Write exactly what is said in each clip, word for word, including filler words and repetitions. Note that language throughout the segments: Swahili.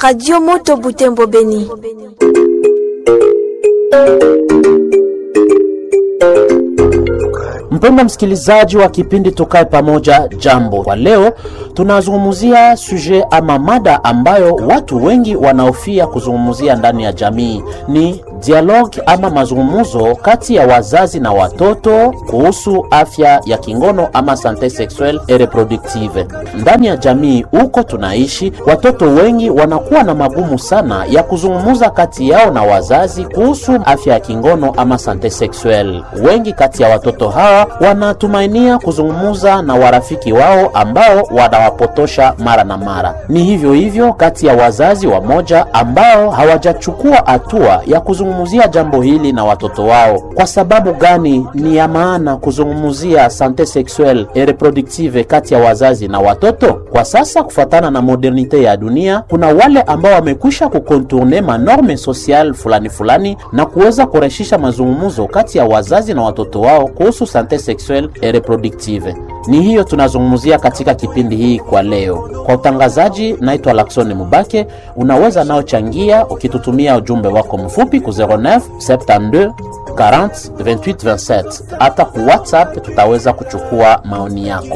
Radio Moto Butembo Beni. Mpenda msikilizaji wa kipindi Tukae Pamoja, jambo. Kwa leo tunazungumzia suje ama mada ambayo watu wengi wanaofia kuzungumzia ndani ya jamii. Ni dialogue ama mazungumzo kati ya wazazi na watoto kuhusu afya ya kingono ama sante sexuelle et reproductive. Ndani ya jamii huko tunaishi, watoto wengi wanakuwa na magumu sana ya kuzungumza kati yao na wazazi kuhusu afya ya kingono ama sante sexuelle. Wengi kati ya watoto hawa wanatumainia kuzungumza na warafiki wao ambao wanawapotosha mara na mara. Ni hivyo hivyo kati ya wazazi wamoja ambao hawajachukua hatua ya kuzungumzia jambo hili na watoto wao. Kwa sababu gani ni ya maana kuzungumzia sante sexuelle et reproductive kati ya wazazi na watoto? Kwa sasa kufuatana na modernite ya dunia, kuna wale ambao wamekwisha kukontourne manorme social fulani fulani na kuweza kureshisha mazungumzo kati ya wazazi na watoto wao kuhusu sante sexuelle et reproductive. Ni hiyo tunazungumzia katika kipindi hii kwa leo. Kwa utangazaji naitwa Laksoni Mubake. Unaweza nao changia ukitutumia ujumbe wako mfupi ku zero neuf sept-deux quarante vingt-huit vingt-sept. Hata ku WhatsApp tutaweza kuchukua maoni yako.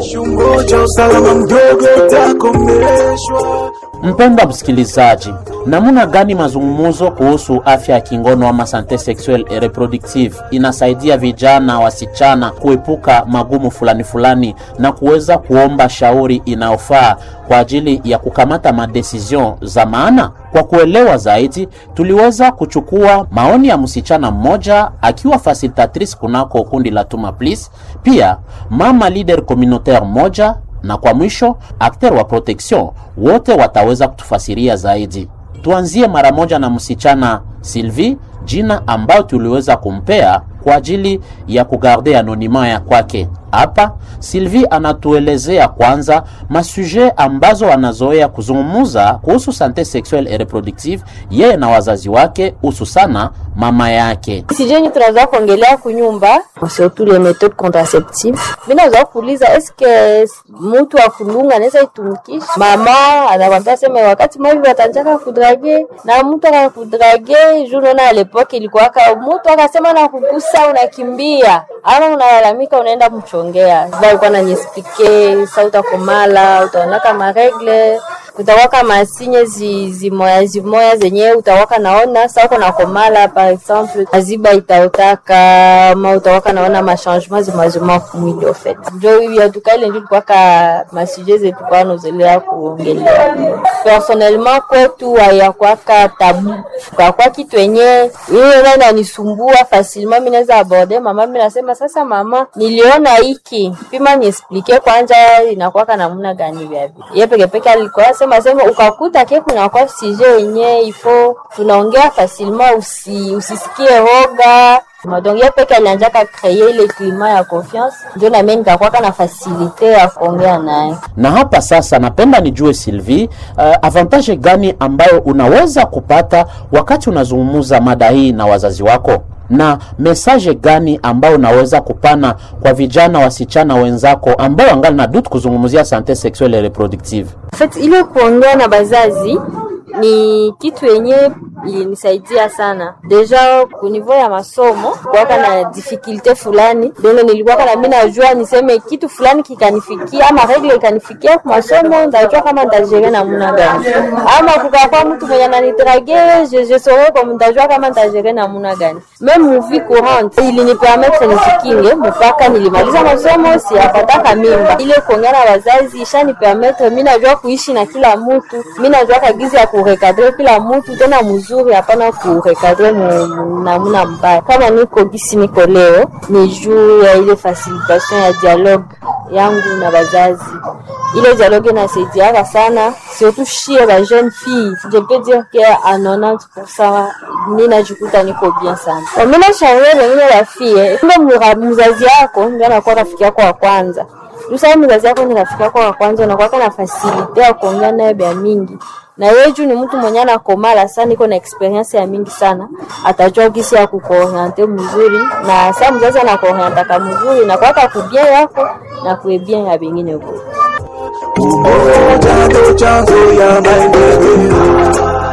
Mpenda msikilizaji, namuna gani mazungumzo kuhusu afya ya kingono ama sante sexuelle et reproductive inasaidia vijana wasichana kuepuka magumu fulani fulani na kuweza kuomba shauri inaofaa kwa ajili ya kukamata madecision za maana? Kwa kuelewa zaidi, tuliweza kuchukua maoni ya msichana mmoja akiwa facilitatrice kunako kundi la Tuma Please, pia mama leader communautaire moja, na kwa mwisho acteur wa protection. Wote wataweza kutufasiria zaidi. Tuanzie mara moja na msichana Sylvie, jina ambao tuliweza kumpea kwa ajili ya kugarde anonima ya kwake. Hapa Sylvie anatuelezea kwanza masuje ambazo anazoea kuzungumza kuhusu sante sexuelle et reproductive yeye na wazazi wake, hususana mama yake. Sijeni tunazoea kuongelea kunyumba surtout les méthodes contraceptives. Mimi nazoea kuuliza eske mtu akulunga anaweza itumikisha? Mama anakwambia sema wakati mimi watanjaka kudrage na mtu akakudrage juno na lepoke ilikuwa kama mtu akasema na kukusa unakimbia ama unalalamika unaenda mchongea. Sasa kwa nani expliquer sauta komala utaona kama regle utawaka masinye zi zimoya zimoya zenye utawaka naona sasa uko na komala par exemple aziba itaotaka ma utawaka naona ma changement zimazima kumwili en fait. Ndio hivi atukale ndio kwa ka masije zetu kwa nozelea kuongelea. Personnellement kwetu haya kwa ka tabu kwa kwa kitu yenye hiyo ndio inanisumbua facilement. Mimi naweza aborder mama, mimi nasema sasa mama niliona hiki pima ni explique kwanza inakuwa kana namna gani vya yeye peke peke alikuwa sema sema ukakuta ke kuna kwa sije yenye ifo tunaongea facilement, usi usisikie hoga madongia peke alianza ka créer le climat ya confiance, ndio na mimi nikakuwa kana facilité ya kuongea naye. Na hapa sasa napenda nijue Sylvie, uh, avantage gani ambayo unaweza kupata wakati unazungumza mada hii na wazazi wako, na message gani ambayo unaweza kupana kwa vijana wasichana wenzako ambao angali na dutu kuzungumzia sante sexuelle et reproductive? En fait ile kuongea na bazazi ni kitu yenye ilinisaidia sana. Deja ku niveau ya masomo kwa kana difficulté fulani, ndio nilikuwa kana mimi najua niseme kitu fulani kikanifikia ama regle ikanifikia kwa masomo, ndajua kama ndajere na muna gani. Ama kukakuwa mtu mwenye ananitrage, je je saurais kama ndajua kama ndajere na muna gani. Même vie courante ili ni permettre nisikinge mpaka nilimaliza masomo, si apataka mimba. Ile kuongea na wazazi ishani permettre mimi najua kuishi na kila mtu, mimi najua kagizi ya kurecadrer kila mtu tena mzuri, hapana kurecadrer namna mbaya. Kama niko gisi niko leo ni juu ya ile facilitation ya dialogue yangu na wazazi. Ile dialogue inasaidia sana surtout chez les jeunes filles. Je peux dire que à quatre-vingt-dix pour cent ninajikuta niko bien sana. Mimi na shauri wengine la fille, ndio mzazi yako ndio anakuwa rafiki yako wa kwanza. Usai mzazi yako ni rafiki yako wa kwanza, unakuwa kana facilité ya kuongea naye bia mingi. Na yeye juu ni mtu mwenye anakomala sana, iko na experience ya mingi sana, atajua kisi ya kukuoriente mzuri, na sasa mzazi anakuorienta kama mzuri na kwa kubia yako na kuebia ya wengine huko. Umoja ndo chanzo ya maendeleo.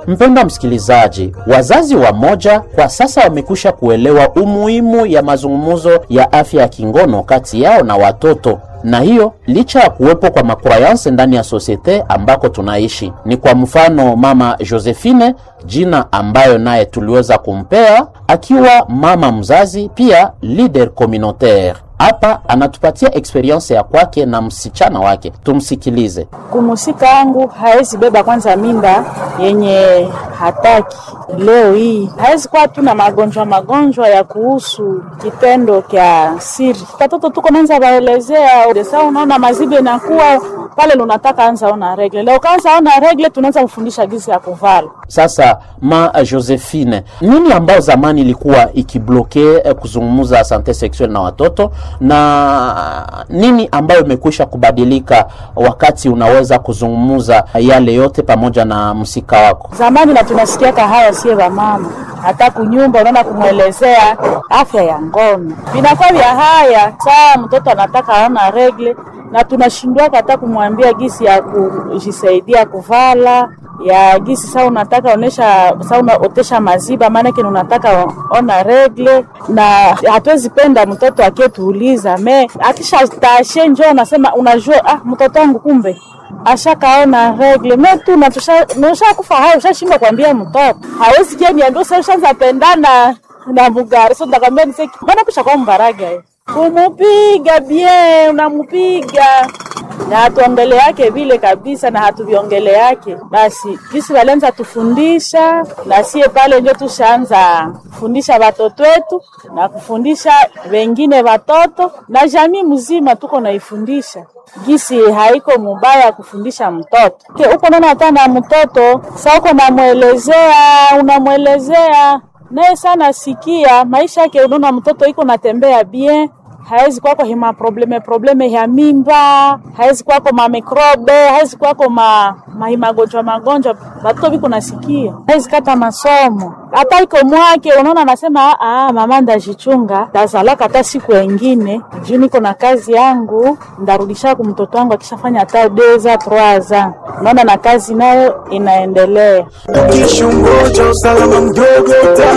Mpendwa msikilizaji, wazazi wa moja kwa sasa wamekwisha kuelewa umuhimu ya mazungumzo ya afya ya kingono kati yao na watoto, na hiyo licha ya kuwepo kwa makrayanse ndani ya sosiete ambako tunaishi. Ni kwa mfano mama Josephine, jina ambayo naye tuliweza kumpea akiwa mama mzazi pia leader communautaire. Hapa anatupatia experience ya kwake na msichana wake. Tumsikilize. Kumusika yangu haezi beba kwanza mimba yenye hataki. Leo hii haezi kuwa tuna magonjwa magonjwa ya kuhusu kitendo kya siri. Katoto tuko nanza baelezea desa, unaona mazibe na kuwa pale lunataka anza ona regle. Leo kaanza ona regle tunaanza kufundisha gisi ya kuvala. Sasa ma Josephine, nini ambao zamani ilikuwa ikibloke eh, kuzungumza sante sexuelle na watoto, na nini ambayo imekwisha kubadilika wakati unaweza kuzungumza yale yote pamoja na msika wako? Zamani na tunasikia haya sie ba mama hata kunyumba unaona kumuelezea afya ya ngono binakuwa vya haya. Saa mtoto anataka aona regle na tunashindwa hata kumwambia gisi ya kujisaidia kuvala ya gisi. Saa unataka onesha, saa unaotesha maziba maana yake unataka ona regle, na hatuwezi penda mtoto aketuuliza me akisha tashe njoo nasema unajua ah mtoto wangu kumbe ashakaona regle metu na tusha nosha kufa hayo ushashindwa kuambia mtoto hawezi je niambia sasa ushaanza pendana na mugari. So ndakwambia niseki bana kisha kwa mbaraga kumupiga bien unamupiga na hatuongele yake vile kabisa na hatuviongele yake. Basi kisi walenza tufundisha na sie pale ndio tushaanza kufundisha watoto wetu na kufundisha wengine watoto na jamii mzima tuko naifundisha gisi haiko mubaya kufundisha mtoto. Ke uko nana hata na mtoto sasa uko namuelezea unamuelezea naye sana sikia maisha yake, unaona mtoto iko natembea bien, haezi kwako hima probleme probleme ya mimba, haezi kwako ma mikrobe, haezi kwako ma magonjwa magonjwa batoto biko nasikia, haezi kata masomo hata iko mwake. Unaona anasema ah mama ndajichunga tazalaka hata siku nyingine juu niko na kazi yangu ndarudisha kwa mtoto wangu akishafanya hata deza troaza. Unaona na kazi nayo inaendelea. Ukishungoja usalama mdogo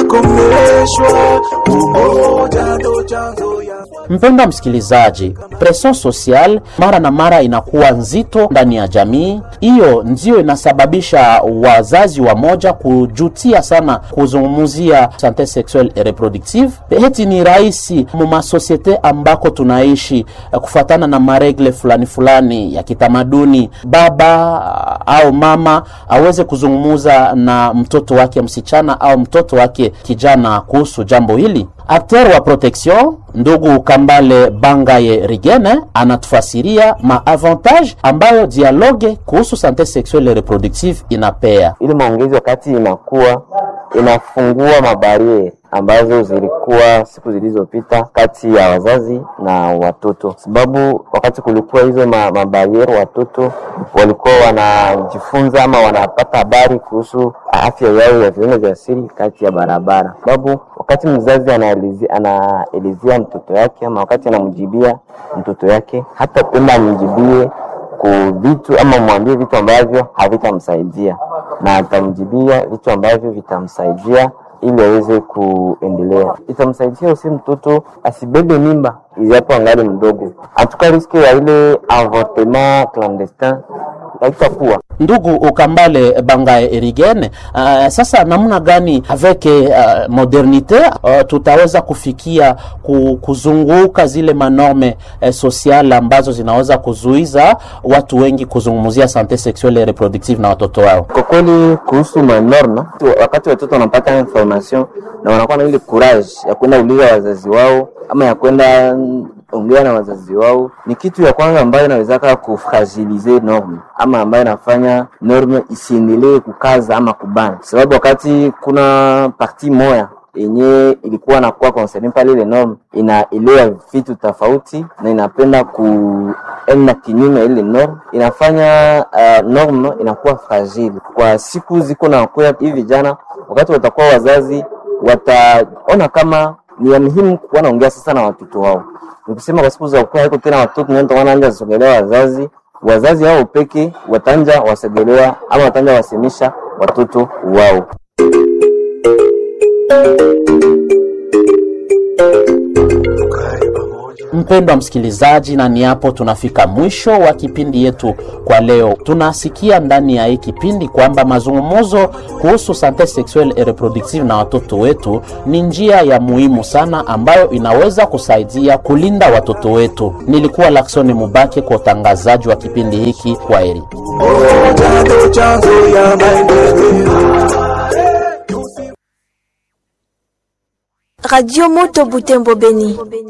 utakomeshwa, umoja ndo chanzo ya. Mpendwa msikilizaji, pression social mara na mara inakuwa nzito ndani ya jamii. Hiyo ndio inasababisha wazazi wa moja kujutia sana kuzungumzia sante sexuelle et reproductive. Heti ni rahisi mu societe ambako tunaishi kufuatana na maregle fulani fulani ya kitamaduni, baba au mama aweze kuzungumza na mtoto wake msichana au mtoto wake kijana kuhusu jambo hili. Acteur wa protection ndugu Kambale Bangaye Rigene anatufasiria ma avantage ambayo dialogue kuhusu sante sexuelle et reproductive inapea. Ili maongezi wakati inakuwa inafungua mabariere ambazo zilikuwa siku zilizopita kati ya wazazi na watoto, sababu wakati kulikuwa hizo mabariere watoto walikuwa wanajifunza ama wanapata habari kuhusu afya yao ya viungo vya siri kati ya barabara. Sababu wakati mzazi anaelezea anaelezea mtoto yake ama wakati anamjibia mtoto yake, hata penda amjibie kwa vitu ama mwambie vitu ambavyo havitamsaidia, na atamjibia vitu ambavyo vitamsaidia ili aweze kuendelea. Itamsaidia usi mtoto asibebe mimba ijapo angali mdogo. Atuka riske ya ile avortement clandestin haitakuwa. Ndugu Ukambale Bangaye Rigene, uh, sasa namna gani avec uh, modernite uh, tutaweza kufikia kuzunguka zile manorme uh, sociale ambazo zinaweza kuzuiza watu wengi kuzungumzia sante sexuelle et reproductive na watoto wao? Kwa kweli kuhusu manorme, wakati watoto wanapata information na wanakuwa na ile courage ya kwenda uliza wazazi wao ama ya kwenda ongea na wazazi wao, ni kitu ya kwanza ambayo inaweza kufragilize norme ama ambayo inafanya norme isiendelee kukaza ama kubana. Sababu wakati kuna parti moja yenye ilikuwa na kuwa concerned pale ile norme inaelewa vitu tofauti na inapenda kuenda kinyume ile norme, inafanya uh, norme inakuwa fragile. Kwa siku ziko na kwa hivi vijana, wakati watakuwa wazazi wataona kama ni muhimu kuwa naongea sasa na watoto wao. Nikisema kwa siku za kwa haiko tena watoto ndio wanaanza kusogelea wazazi, wazazi hao peke watanja wasogelea ama watanja wasemisha watoto wao. Mpendwa msikilizaji, na ni hapo tunafika mwisho wa kipindi yetu kwa leo. Tunasikia ndani ya hii kipindi kwamba mazungumzo kuhusu sante sexuelle et reproductive na watoto wetu ni njia ya muhimu sana ambayo inaweza kusaidia kulinda watoto wetu. Nilikuwa Laksoni Mubake kwa utangazaji wa kipindi hiki. Kwaheri. Radio Moto Butembo Beni.